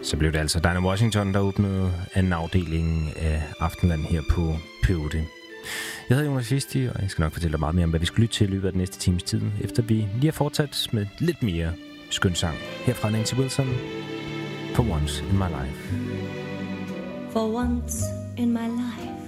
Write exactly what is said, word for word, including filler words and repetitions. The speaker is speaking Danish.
Så blev det altså Dinah Washington, der åbnede anden afdeling af Aftenland her på P otte. Jeg hedder Jonas Visti, og jeg skal nok fortælle dig meget mere om, hvad vi skal lytte til i løbet af den næste times tid, efter vi lige har fortsat med lidt mere skøn sang. Her fra Nancy Wilson, For Once in My Life. For once in my life